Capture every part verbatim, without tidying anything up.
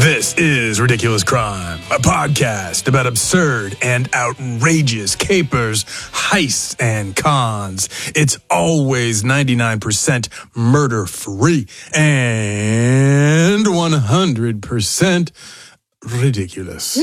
This is Ridiculous Crime, a podcast about absurd and outrageous capers, heists, and cons. It's always ninety-nine percent murder-free and one hundred percent ridiculous.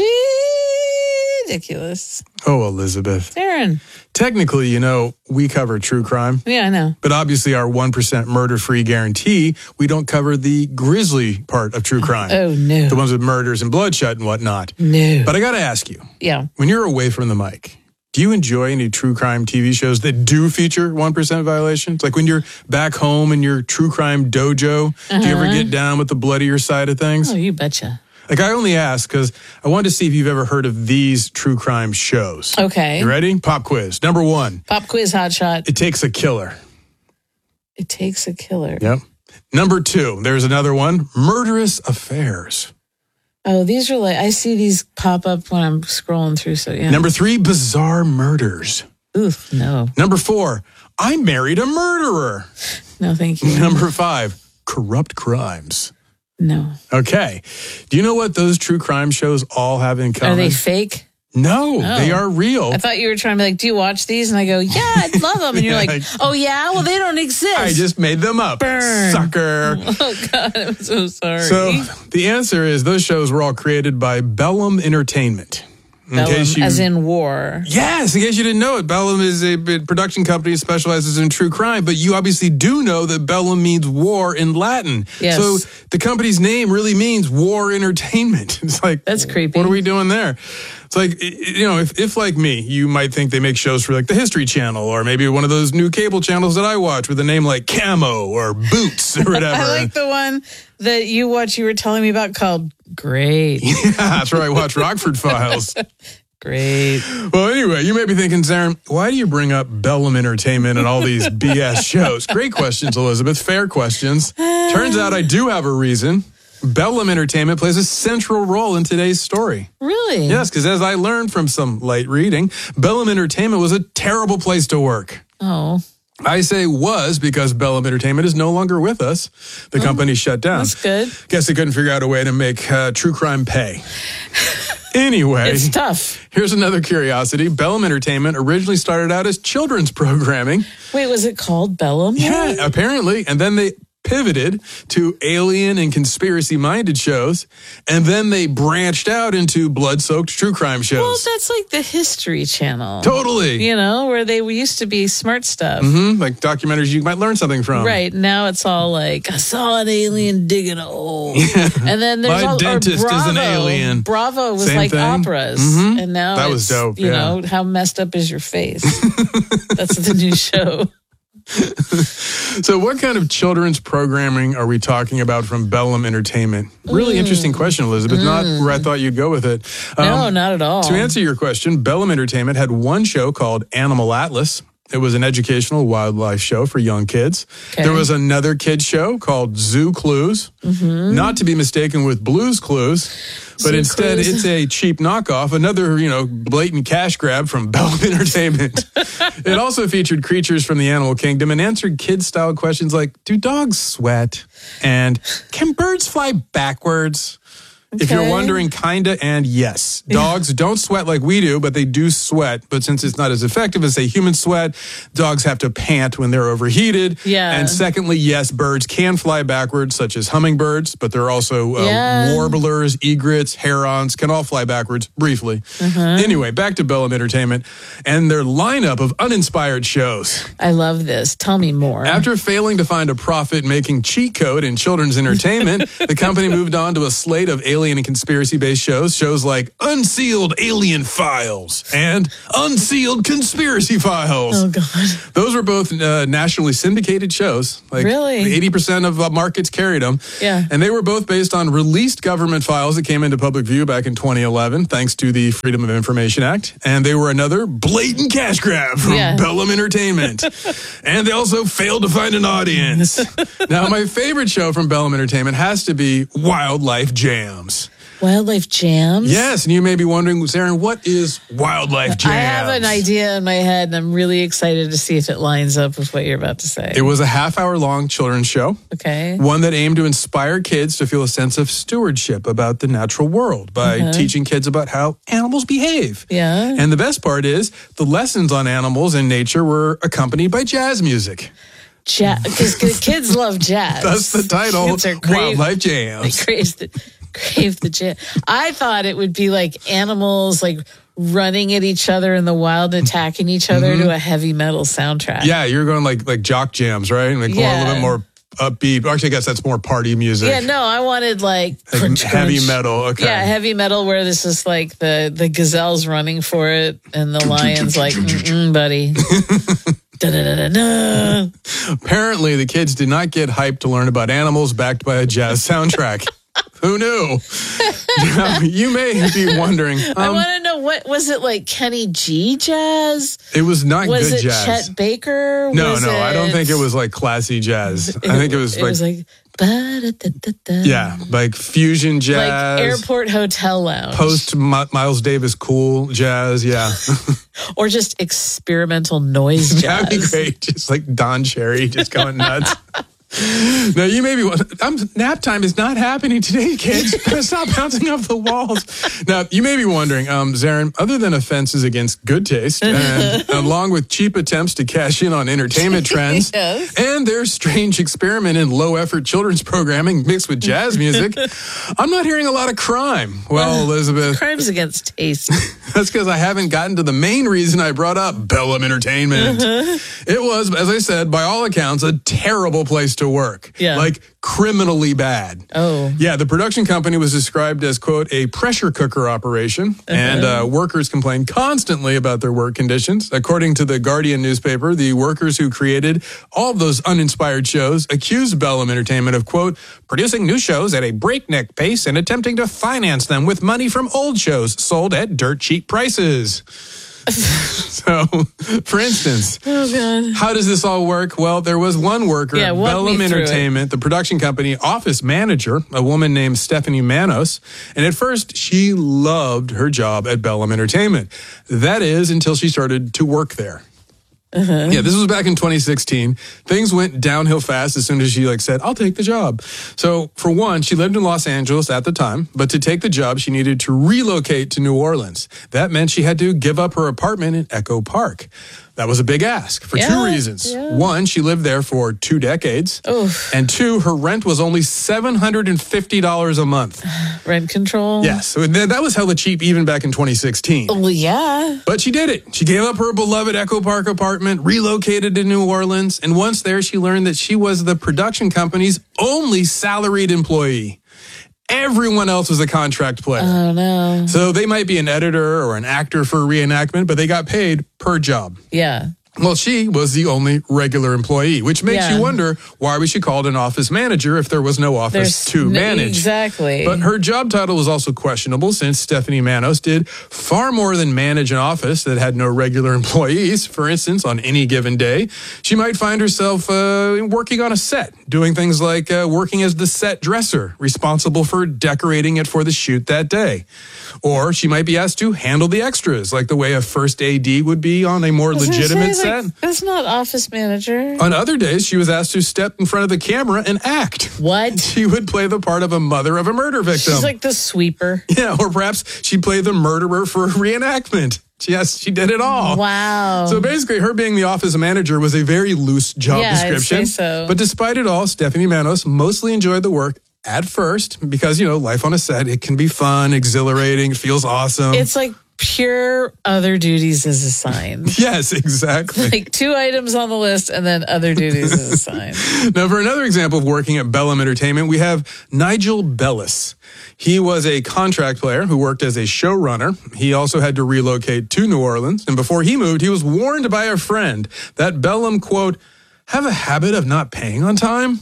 Ridiculous. Oh, Elizabeth. Aaron. Technically, you know, we cover true crime. Yeah, I know. But obviously our one percent murder-free guarantee, we don't cover the grisly part of true crime. Oh, no. The ones with murders and bloodshed and whatnot. No. But I got to ask you. Yeah. When you're away from the mic, do you enjoy any true crime T V shows that do feature one percent violations? Like when you're back home in your true crime dojo, uh-huh. do you ever get down with the bloodier side of things? Oh, you betcha. Like, I only ask because I wanted to see if you've ever heard of these true crime shows. Okay. You ready? Pop quiz. Number one. Pop quiz, hot shot. It Takes a Killer. It Takes a Killer. Yep. Number two. There's another one. Murderous Affairs. Oh, these are like, I see these pop up when I'm scrolling through, so yeah. Number three. Bizarre Murders. Oof, no. Number four. I Married a Murderer. No, thank you. Number five. Corrupt Crimes. No. Okay. Do you know what those true crime shows all have in common? Are they fake? No, Oh. they are real. I thought you were trying to be like, do you watch these? And I go, yeah, I love them. And you're Yeah, like, I- oh, yeah? Well, they don't exist. I just made them up. Burn. Sucker. Oh, God, I'm so sorry. So the answer is those shows were all created by Bellum Entertainment. In Bellum, case you, as in war. Yes, in case you didn't know it, Bellum is a production company that specializes in true crime, but you obviously do know that Bellum means war in Latin. Yes. So the company's name really means war entertainment. It's like, That's creepy. What are we doing there? It's like, you know, if, if like me, you might think they make shows for like the History Channel or maybe one of those new cable channels that I watch with a name like Camo or Boots or whatever. I like the one that you watch, you were telling me about called Great. Yeah, that's where I watch Rockford Files. Great. Well, anyway, you may be thinking, Zarin, why do you bring up Bellum Entertainment and all these B S shows? Great questions, Elizabeth. Fair questions. Turns out I do have a reason. Bellum Entertainment plays a central role in today's story. Really? Yes, because as I learned from some light reading, Bellum Entertainment was a terrible place to work. Oh. I say was because Bellum Entertainment is no longer with us. The Oh, company shut down. That's good. Guess they couldn't figure out a way to make uh, true crime pay. Anyway, It's tough. here's another curiosity. Bellum Entertainment originally started out as children's programming. Wait, was it called Bellum? Yeah, apparently. And then they pivoted to alien and conspiracy-minded shows. And then they branched out into blood-soaked true crime shows. Well, that's like the History Channel. Totally. You know, where they used to be smart stuff. Mm-hmm. Like documentaries you might learn something from. Right. Now it's all like, I saw an alien digging a hole. And then there's My all, or dentist is an Bravo. alien. Bravo was Same like thing. operas. Mhm. And now That it's, was dope, you yeah. know, how messed up is your face? That's the new show. So what kind of children's programming are we talking about from Bellum Entertainment? Really Mm. interesting question, Elizabeth. Mm. Not where I thought you'd go with it. No, not at all. To answer your question, Bellum Entertainment had one show called Animal Atlas. It was an educational wildlife show for young kids. Okay. There was another kids show called Zoo Clues, mm-hmm. not to be mistaken with Blue's Clues, but Zoo instead Clues. it's a cheap knockoff, another, you know, blatant cash grab from Bellum Entertainment. It also featured creatures from the animal kingdom and answered kid-style questions like, do dogs sweat? And can birds fly backwards? If you're Okay. wondering, kinda and yes. Dogs don't sweat like we do, but they do sweat. But since it's not as effective as, say, human sweat, dogs have to pant when they're overheated. Yeah. And secondly, yes, birds can fly backwards, such as hummingbirds, but there are also uh, Yeah. warblers, egrets, herons, can all fly backwards briefly. Uh-huh. Anyway, back to Bellum Entertainment and their lineup of uninspired shows. I love this. Tell me more. After failing to find a profit-making cheat code in children's entertainment, the company moved on to a slate of alien and conspiracy-based shows, shows like Unsealed Alien Files and Unsealed Conspiracy Files. Oh, God. Those were both uh, nationally syndicated shows. Like Really? eighty percent of uh, markets carried them. Yeah. And they were both based on released government files that came into public view back in twenty eleven, thanks to the Freedom of Information Act. And they were another blatant cash grab from Yeah. Bellum Entertainment. And they also failed to find an audience. Now, my favorite show from Bellum Entertainment has to be Wildlife Jams. Wildlife Jams? Yes, and you may be wondering, Zarin, what is Wildlife Jams? I have an idea in my head, and I'm really excited to see if it lines up with what you're about to say. It was a half-hour-long children's show. Okay. One that aimed to inspire kids to feel a sense of stewardship about the natural world by Uh-huh. teaching kids about how animals behave. Yeah. And the best part is, the lessons on animals and nature were accompanied by jazz music. Because kids love jazz. That's the title, Kids are crave, Wildlife They Jams. crave the, crave the jazz. I thought it would be like animals like running at each other in the wild, attacking each other Mm-hmm. to a heavy metal soundtrack. Yeah, you're going like like jock jams, right? Like Yeah. a little bit more upbeat. Actually, I guess that's more party music. Yeah, no, I wanted like, Like crunch, heavy crunch. metal. Okay. Yeah, heavy metal where this is like the the gazelle's running for it and the lion's like, mm-mm, buddy. Da-da-da-da-da. Apparently, the kids did not get hyped to learn about animals backed by a jazz soundtrack. Who knew? Now, you may be wondering. I Um, want to know, what was it, like Kenny G jazz? it was not Was good it jazz. Chet Baker? no, Was no, I don't it- think it was like classy jazz. I think it was it like, was like, ba-da-da-da-da. yeah, like fusion like jazz, airport hotel lounge, post Mi- Miles Davis cool jazz. Yeah, or just experimental noise jazz. that'd be great. Just like Don Cherry, just going nuts. Now, you may be I'm, nap time is not happening today, kids. Stop bouncing off the walls. Now, you may be wondering, um, Zarin, other than offenses against good taste, and along with cheap attempts to cash in on entertainment trends, Yes. and their strange experiment in low-effort children's programming mixed with jazz music, I'm not hearing a lot of crime. Well, Elizabeth, Crimes against taste. that's because I haven't gotten to the main reason I brought up Bellum Entertainment. It was, as I said, by all accounts, a terrible place to work. Yeah. Like criminally bad. Oh. Yeah, the production company was described as, quote, a pressure cooker operation, and uh, workers complained constantly about their work conditions. According to the Guardian newspaper, the workers who created all of those uninspired shows accused Bellum Entertainment of, quote, producing new shows at a breakneck pace and attempting to finance them with money from old shows sold at dirt cheap prices. So, for instance, Oh, God. how does this all work? Well, there was one worker Yeah, at walk Bellum me through it. Entertainment, the production company office manager, a woman named Stephanie Manos. And at first, she loved her job at Bellum Entertainment. That is, until she started to work there. Uh-huh. Yeah, this was back in twenty sixteen. Things went downhill fast as soon as she like said, I'll take the job. So for one, she lived in Los Angeles at the time, but to take the job, she needed to relocate to New Orleans. That meant she had to give up her apartment in Echo Park. That was a big ask for two Yeah, reasons. yeah. One, she lived there for two decades. Oof. And two, her rent was only seven hundred fifty dollars a month. Rent control. Yes, so th- that was hella cheap even back in twenty sixteen. Well, yeah. But she did it. She gave up her beloved Echo Park apartment, relocated to New Orleans, and once there, she learned that she was the production company's only salaried employee. Everyone else was a contract player. Oh, no. So they might be an editor or an actor for a reenactment, but they got paid per job. Yeah. Well, she was the only regular employee, which makes Yeah. you wonder, why was she called an office manager if there was no office There's to no- manage? Exactly. But her job title was also questionable since Stephanie Manos did far more than manage an office that had no regular employees. For instance, on any given day, she might find herself uh, working on a set, doing things like uh, working as the set dresser, responsible for decorating it for the shoot that day. Or she might be asked to handle the extras, like the way a first A D would be on a more I was gonna legitimate say, set. like, that's not office manager. On other days, she was asked to step in front of the camera and act. What? She would play the part of a mother of a murder victim. She's like the sweeper. Yeah, or perhaps she'd play the murderer for a reenactment. Yes, she did it all. Wow. So basically, her being the office manager was a very loose job Yeah, I'd description. say so. But despite it all, Stephanie Manos mostly enjoyed the work at first because, you know, life on a set, it can be fun, exhilarating, feels awesome. It's like pure other duties is assigned. yes, exactly. Like two items on the list and then other duties is assigned. Now, for another example of working at Bellum Entertainment, we have Nigel Bellis. He was a contract player who worked as a showrunner. He also had to relocate to New Orleans. And before he moved, he was warned by a friend that Bellum, quote, have a habit of not paying on time.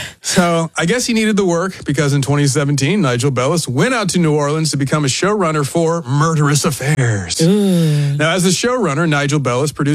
So I guess he needed the work because in twenty seventeen, Nigel Bellis went out to New Orleans to become a showrunner for Murderous Affairs. Ooh. Now, as a showrunner, Nigel Bellis produced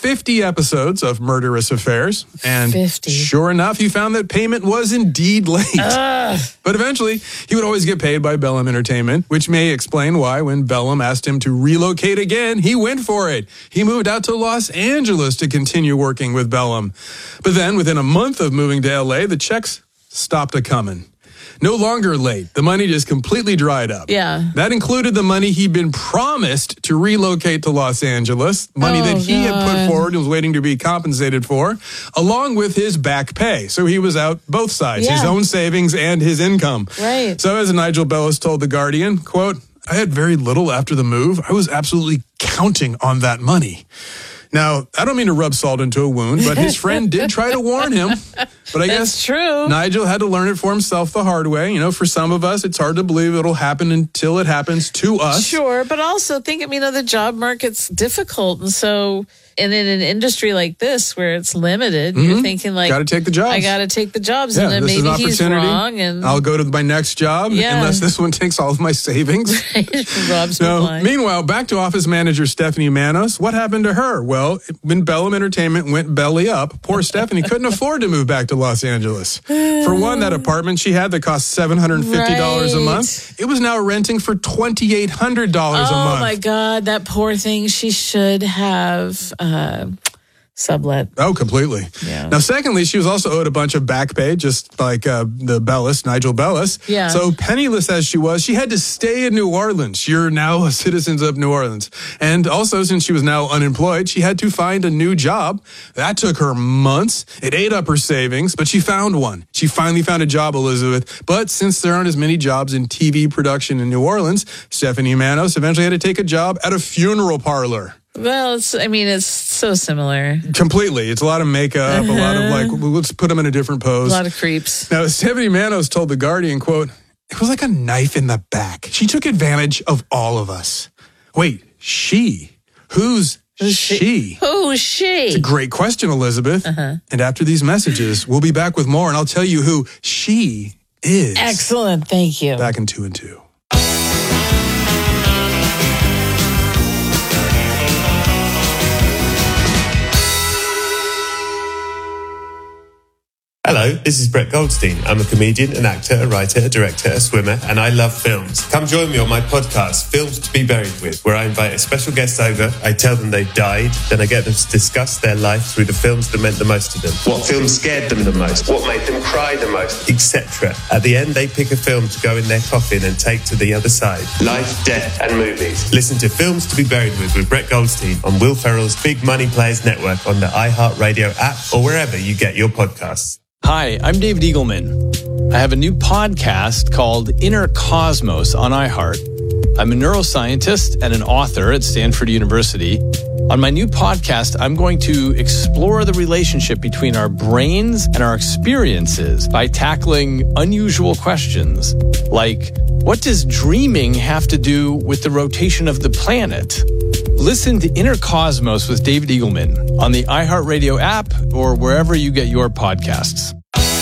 fifty episodes of murderous affairs. And fifty. Sure enough, he found that payment was indeed late. Ugh. But eventually, he would always get paid by Bellum Entertainment, which may explain why when Bellum asked him to relocate again, he went for it. He moved out to Los Angeles to continue working with Bellum. But then, within a month of moving to L A, the checks stopped a-coming. No longer late. The money just completely dried up. Yeah. That included the money he'd been promised to relocate to Los Angeles, money Oh, that he God. had put forward and was waiting to be compensated for, along with his back pay. So he was out both sides, Yeah. his own savings and his income. Right. So as Nigel Bellis told The Guardian, quote, I had very little after the move. I was absolutely counting on that money. Now, I don't mean to rub salt into a wound, but his friend did try to warn him. But I That's guess true. Nigel had to learn it for himself the hard way. You know, for some of us, it's hard to believe it'll happen until it happens to us. Sure, but also think, I mean, you know, the job market's difficult. And so, and in an industry like this where it's limited, you're thinking like, Got to take the jobs. I got to take the jobs. Yeah, and then this is maybe an he's opportunity. wrong. And I'll go to my next job Yeah. unless this one takes all of my savings. Rob's me No. blind. Meanwhile, back to office manager Stephanie Manos. What happened to her? Well, when Bellum Entertainment went belly up, poor Stephanie couldn't afford to move back to Los Angeles. For one, that apartment she had that cost seven hundred fifty dollars a Right. month, it was now renting for two thousand eight hundred dollars a Oh month. my God, that poor thing. She should have uh, sublet. Oh, completely. Yeah. Now, secondly, she was also owed a bunch of back pay, just like uh, the Bellis, Nigel Bellis. Yeah. So penniless as she was, she had to stay in New Orleans. You're now a citizen of New Orleans. And also, since she was now unemployed, she had to find a new job. That took her months. It ate up her savings, but she found one. She finally found a job, Elizabeth. But since there aren't as many jobs in T V production in New Orleans, Stephanie Manos eventually had to take a job at a funeral parlor. Well, it's, I mean, it's so similar. Completely. It's a lot of makeup, a lot of like, well, let's put them in a different A pose. lot of creeps. Now, Stephanie Manos told The Guardian, quote, it was like a knife in the back. She took advantage of all of us. Wait, she? Who's Who's she? she? Who's she? Great question, Elizabeth. Uh-huh. And after these messages, we'll be back with more, and I'll tell you who she is. Excellent. Thank you. Back in two and two. Hello, this is Brett Goldstein. I'm a comedian, an actor, a writer, a director, a swimmer, and I love films. Come join me on my podcast, Films to be Buried With, where I invite a special guest over, I tell them they've died, then I get them to discuss their life through the films that meant the most to them. What films scared them the most, what made them cry the most, et cetera. At the end, they pick a film to go in their coffin and take to the other side. Life, death, and movies. Listen to Films to be Buried With with Brett Goldstein on Will Ferrell's Big Money Players Network on the iHeartRadio app or wherever you get your podcasts. Hi, I'm David Eagleman. I have a new podcast called Inner Cosmos on iHeart. I'm a neuroscientist and an author at Stanford University. On my new podcast, I'm going to explore the relationship between our brains and our experiences by tackling unusual questions like, what does dreaming have to do with the rotation of the planet? Listen to Inner Cosmos with David Eagleman on the iHeartRadio app or wherever you get your podcasts.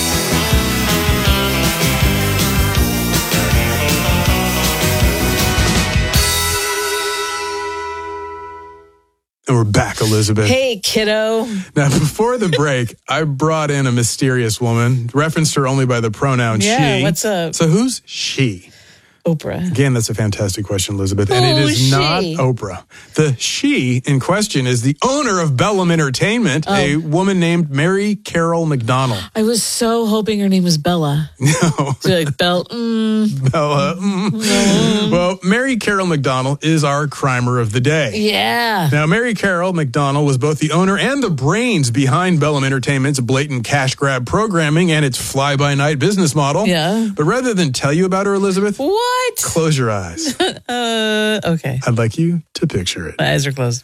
And we're back, Elizabeth. Hey, kiddo. Now, before the break, I brought in a mysterious woman, referenced her only by the pronoun Yeah, she. what's up? So who's she? Oprah. Again, that's a fantastic question, Elizabeth. And it Who is is not she? Oprah. The she in question is the owner of Bellum Entertainment, Oh. a woman named Mary Carol McDonald. I was so hoping her name was Bella. No, So like, Bell, mm, Bella. mm. Well, Mary Carol McDonald is our crimer of the day. yeah. Now, Mary Carol McDonald was both the owner and the brains behind Bellum Entertainment's blatant cash grab programming and its fly-by-night business model. Yeah. But rather than tell you about her, Elizabeth, What? close your eyes. Uh, okay. I'd like you to picture it. My eyes are closed.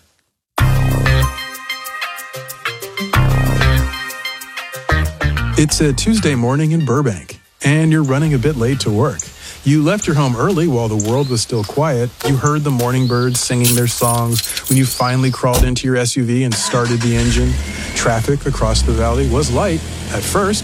It's a Tuesday morning in Burbank, and you're running a bit late to work. You left your home early while the world was still quiet. You heard the morning birds singing their songs when you finally crawled into your S U V and started the engine. Traffic across the valley was light at first,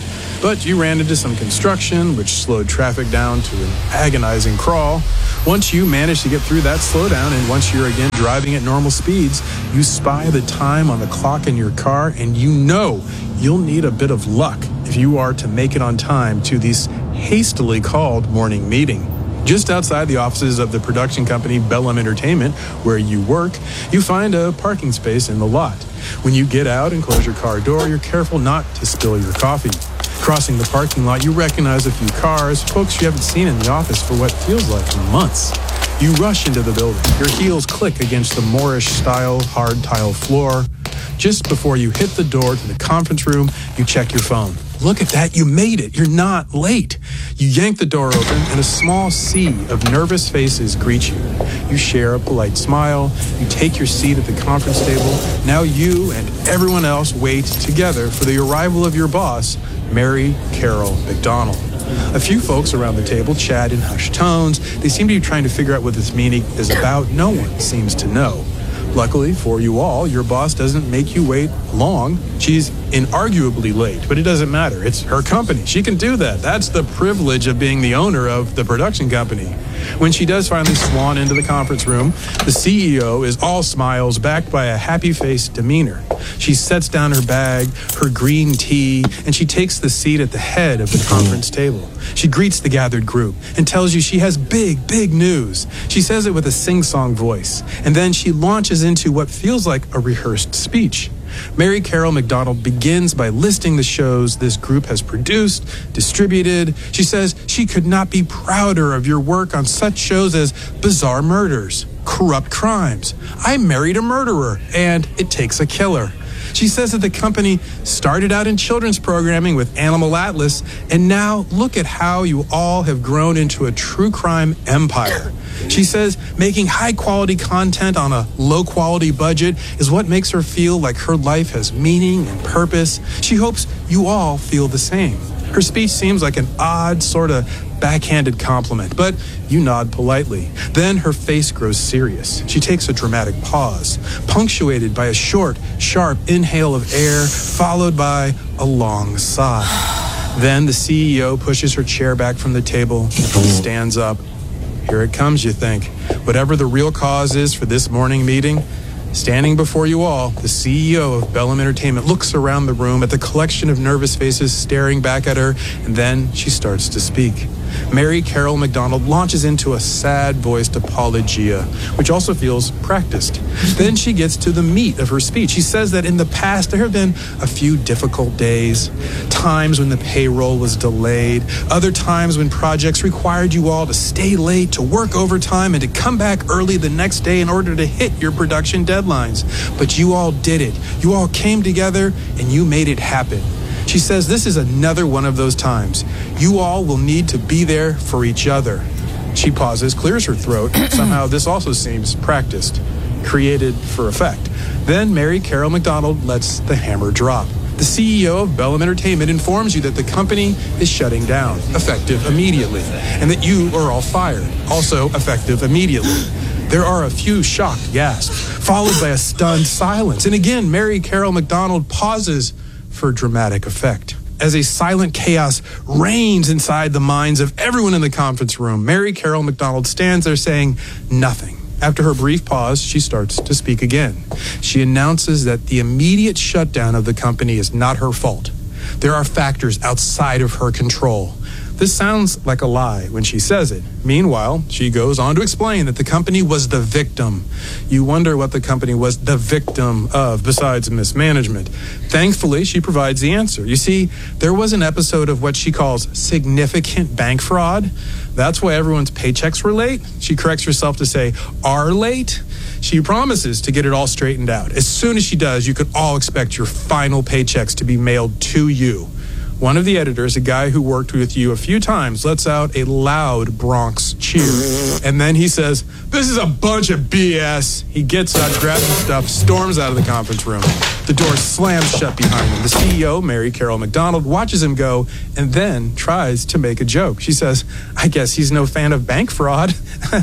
But you ran into some construction, which slowed traffic down to an agonizing crawl. Once you manage to get through that slowdown, and once you're again driving at normal speeds, you spy the time on the clock in your car, and you know you'll need a bit of luck if you are to make it on time to this hastily called morning meeting. Just outside the offices of the production company Bellum Entertainment, where you work, you find a parking space in the lot. When you get out and close your car door, you're careful not to spill your coffee. Crossing the parking lot, you recognize a few cars, folks you haven't seen in the office for what feels like months. You rush into the building. Your heels click against the Moorish-style hard tile floor. Just before you hit the door to the conference room, you check your phone. Look at that, you made it. You're not late. You yank the door open, and a small sea of nervous faces greet you. You share a polite smile. You take your seat at the conference table. Now you and everyone else wait together for the arrival of your boss, Mary Carol McDonald. A few folks around the table chat in hushed tones. They seem to be trying to figure out what this meeting is about. No one seems to know. Luckily for you all, your boss doesn't make you wait long. She's inarguably late, but it doesn't matter. It's her company. She can do that. That's the privilege of being the owner of the production company. When she does finally swan into the conference room, the C E O is all smiles, backed by a happy-faced demeanor. She sets down her bag, her green tea, and she takes the seat at the head of the conference table. She greets the gathered group and tells you she has big, big news. She says it with a sing-song voice, and then she launches into what feels like a rehearsed speech. Mary Carol McDonald begins by listing the shows this group has produced, distributed. She says she could not be prouder of your work on such shows as Bizarre Murders, Corrupt Crimes, I Married a Murderer, and It Takes a Killer. She says that the company started out in children's programming with Animal Atlas, and now look at how you all have grown into a true crime empire. She says making high-quality content on a low-quality budget is what makes her feel like her life has meaning and purpose. She hopes you all feel the same. Her speech seems like an odd, sort of backhanded compliment, but you nod politely. Then her face grows serious. She takes a dramatic pause, punctuated by a short, sharp inhale of air, followed by a long sigh. Then the C E O pushes her chair back from the table, stands up. Here it comes, you think. Whatever the real cause is for this morning meeting, standing before you all, the C E O of Bellum Entertainment looks around the room at the collection of nervous faces staring back at her, and then she starts to speak. Mary Carol McDonald launches into a sad-voiced apologia, which also feels practiced. Then she gets to the meat of her speech. She says that in the past there have been a few difficult days, times when the payroll was delayed, other times when projects required you all to stay late, to work overtime, and to come back early the next day in order to hit your production deadlines. But you all did it. You all came together and you made it happen. She says this is another one of those times. You all will need to be there for each other. She pauses, clears her throat. Somehow this also seems practiced, created for effect. Then Mary Carol McDonald lets the hammer drop. The C E O of Bellum Entertainment informs you that the company is shutting down, effective immediately, and that you are all fired, also effective immediately. There are a few shocked gasps, followed by a stunned silence. And again, Mary Carol McDonald pauses for dramatic effect. As a silent chaos reigns inside the minds of everyone in the conference room, Mary Carol McDonald stands there saying nothing. After her brief pause, she starts to speak again. She announces that the immediate shutdown of the company is not her fault. There are factors outside of her control. This sounds like a lie when she says it. Meanwhile, she goes on to explain that the company was the victim. You wonder what the company was the victim of besides mismanagement. Thankfully, she provides the answer. You see, there was an episode of what she calls significant bank fraud. That's why everyone's paychecks were late. She corrects herself to say, are late. She promises to get it all straightened out. As soon as she does, you could all expect your final paychecks to be mailed to you. One of the editors, a guy who worked with you a few times, lets out a loud Bronx cheer. And then he says, this is a bunch of B S. He gets up, grabs his stuff, storms out of the conference room. The door slams shut behind him. The C E O, Mary Carol McDonald, watches him go and then tries to make a joke. She says, I guess he's no fan of bank fraud.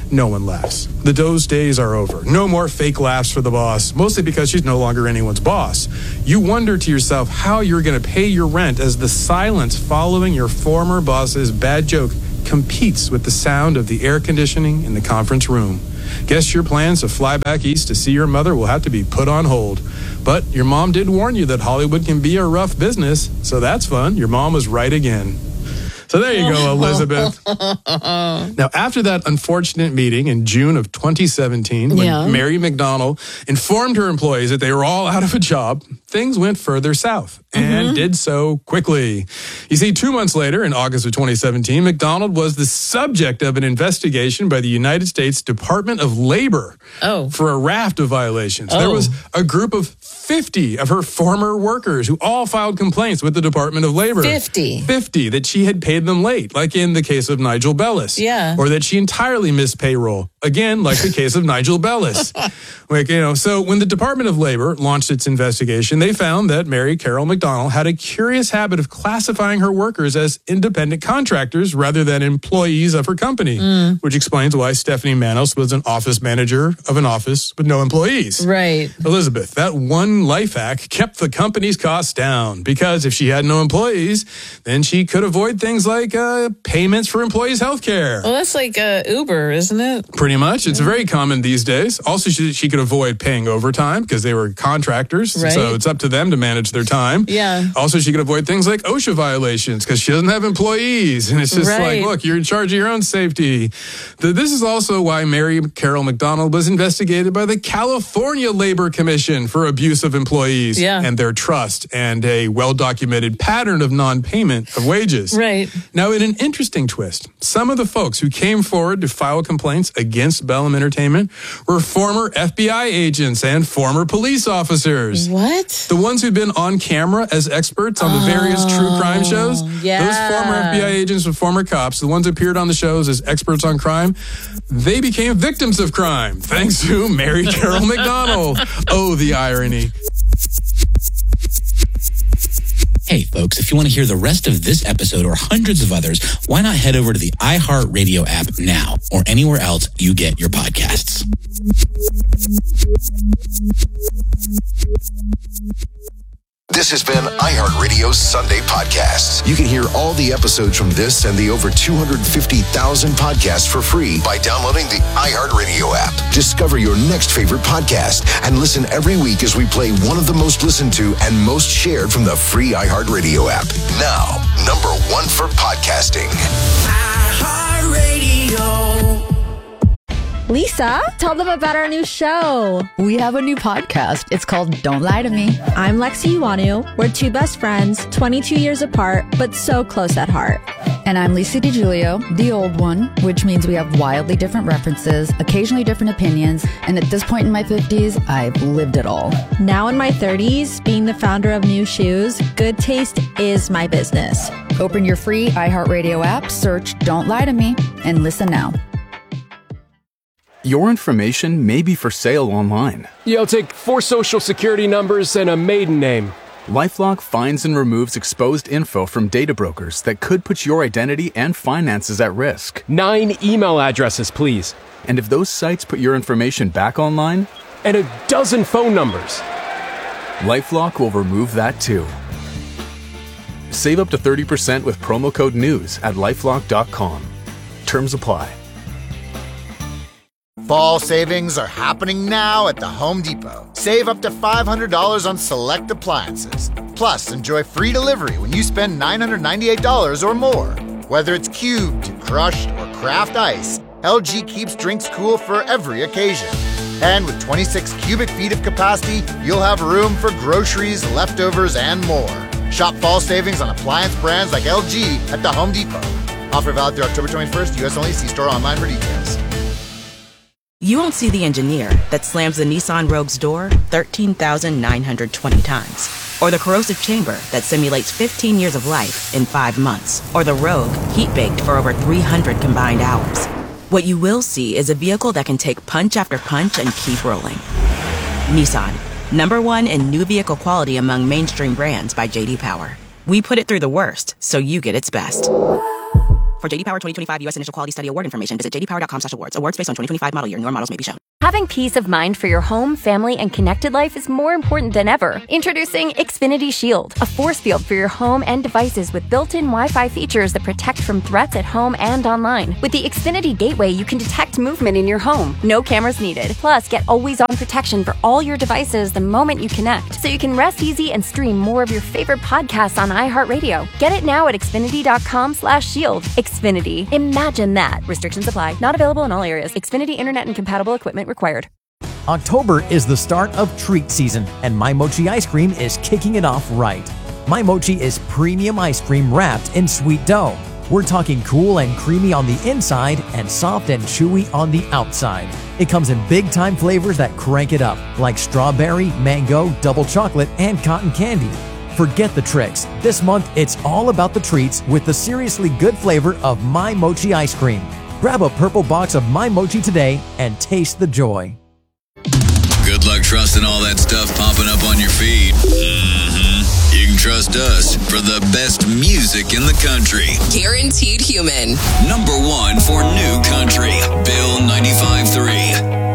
No one laughs. The those days are over. No more fake laughs for the boss, mostly because she's no longer anyone's boss. You wonder to yourself how you're going to pay your rent as the silence following your former boss's bad joke competes with the sound of the air conditioning in the conference room. Guess your plans to fly back east to see your mother will have to be put on hold. But your mom did warn you that Hollywood can be a rough business, so that's fun. Your mom was right again. So there you go, Elizabeth. Now, after that unfortunate meeting in June of twenty seventeen, when Yeah. Mary McDonnell informed her employees that they were all out of a job, things went further south and did so quickly. You see, two months later, in August of twenty seventeen, McDonald was the subject of an investigation by the United States Department of Labor Oh. for a raft of violations. There Oh. was a group of fifty of her former workers who all filed complaints with the Department of Labor. fifty. fifty that she had paid them late, like in the case of Nigel Bellis. Yeah. Or that she entirely missed payroll, again, like the case of Nigel Bellis. Like, you know, so when the Department of Labor launched its investigation, they found that Mary Carol McDonnell had a curious habit of classifying her workers as independent contractors rather than employees of her company, Mm. which explains why Stephanie Manos was an office manager of an office with no employees. Right. Elizabeth, that one life hack kept the company's costs down because if she had no employees, then she could avoid things like uh, payments for employees' health care. Well, that's like uh, Uber, isn't it? Pretty much. It's very common these days. Also, she, she could avoid paying overtime because they were contractors. Right. So it's up to them to manage their time. Yeah. Also, she could avoid things like OSHA violations because she doesn't have employees. And it's just Right. like, look, you're in charge of your own safety. The, this is also why Mary Carol McDonnell was investigated by the California Labor Commission for abuse of employees Yeah. and their trust and a well-documented pattern of non-payment of wages. Right. Now, in an interesting twist, some of the folks who came forward to file complaints against Bellum Entertainment were former F B I agents and former police officers. What? The ones who've been on camera as experts on the various true crime shows. yeah. Those former F B I agents and former cops, the ones who appeared on the shows as experts on crime, they became victims of crime thanks to Mary Carol McDonnell. Oh, the irony. Hey, folks, if you want to hear the rest of this episode or hundreds of others, why not head over to the iHeartRadio app now or anywhere else you get your podcasts? This has been iHeartRadio's Sunday Podcasts. You can hear all the episodes from this and the over two hundred fifty thousand podcasts for free by downloading the iHeartRadio app. Discover your next favorite podcast and listen every week as we play one of the most listened to and most shared from the free iHeartRadio app. Now, number one for podcasting. iHeartRadio. Lisa, tell them about our new show. We have a new podcast. It's called Don't Lie to Me. I'm Lexi Iwanu. We're two best friends, twenty-two years apart, but so close at heart. And I'm Lisa DiGiulio, the old one, which means we have wildly different references, occasionally different opinions, and at this point in my fifties, I've lived it all. Now in my thirties, being the founder of New Shoes, good taste is my business. Open your free iHeartRadio app, search Don't Lie to Me, and listen now. Your information may be for sale online. Yo, take four social security numbers and a maiden name. LifeLock finds and removes exposed info from data brokers that could put your identity and finances at risk. Nine email addresses, please. And if those sites put your information back online, And a dozen phone numbers. LifeLock will remove that too. Save up to thirty percent with promo code NEWS at lifelock dot com. Terms apply. Fall savings are happening now at the Home Depot. Save up to five hundred dollars on select appliances. Plus, enjoy free delivery when you spend nine hundred ninety-eight dollars or more. Whether it's cubed, crushed, or craft ice, L G keeps drinks cool for every occasion. And with twenty-six cubic feet of capacity, you'll have room for groceries, leftovers, and more. Shop fall savings on appliance brands like L G at the Home Depot. Offer valid through October twenty-first, U S only. See store online for details. You won't see the engineer that slams the Nissan Rogue's door thirteen thousand nine hundred twenty times. Or the corrosive chamber that simulates fifteen years of life in five months. Or the Rogue heat-baked for over three hundred combined hours. What you will see is a vehicle that can take punch after punch and keep rolling. Nissan, number one in new vehicle quality among mainstream brands by J D Power. We put it through the worst, so you get its best. For J D Power twenty twenty-five U S Initial Quality Study Award information, visit j d power dot com slash awards. Awards based on twenty twenty-five model year. Newer models may be shown. Having peace of mind for your home, family, and connected life is more important than ever. Introducing Xfinity Shield, a force field for your home and devices with built-in Wi-Fi features that protect from threats at home and online. With the Xfinity Gateway, you can detect movement in your home. No cameras needed. Plus, get always-on protection for all your devices the moment you connect, so you can rest easy and stream more of your favorite podcasts on iHeartRadio. Get it now at xfinity dot com slash shield. Xfinity. Imagine that. Restrictions apply. Not available in all areas. Xfinity Internet and compatible equipment required. October is the start of treat season, and My Mochi ice cream is kicking it off right. My Mochi is premium ice cream wrapped in sweet dough. We're talking cool and creamy on the inside and soft and chewy on the outside. It comes in big-time flavors that crank it up, like strawberry, mango, double chocolate, and cotton candy. Forget the tricks. This month, it's all about the treats with the seriously good flavor of My Mochi ice cream. Grab a purple box of My Mochi today and taste the joy. Good luck trusting all that stuff popping up on your feed. Mm-hmm. You can trust us for the best music in the country. Guaranteed Human. Number one for new country. Bill ninety-five point three.